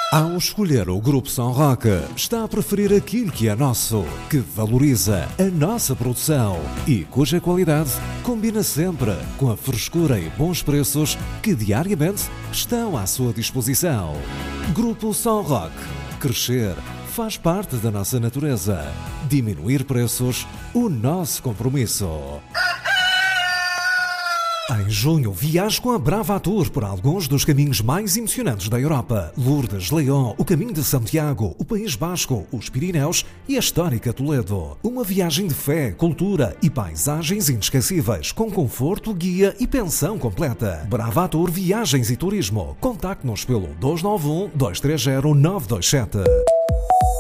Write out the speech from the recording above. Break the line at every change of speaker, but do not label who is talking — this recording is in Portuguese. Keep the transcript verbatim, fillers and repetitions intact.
Ao escolher o Grupo São Roque, está a preferir aquilo que é nosso, que valoriza a nossa produção e cuja qualidade combina sempre com a frescura e bons preços que diariamente estão à sua disposição. Grupo São Roque. Crescer faz parte da nossa natureza. Diminuir preços, o nosso compromisso. Em junho, viaje com a Brava Tour por alguns dos caminhos mais emocionantes da Europa. Lourdes, León, o Caminho de Santiago, o País Basco, os Pirineus e a histórica Toledo. Uma viagem de fé, cultura e paisagens inesquecíveis, com conforto, guia e pensão completa. Brava Tour Viagens e Turismo. Contacte-nos pelo dois nove um, dois três zero, nove dois sete.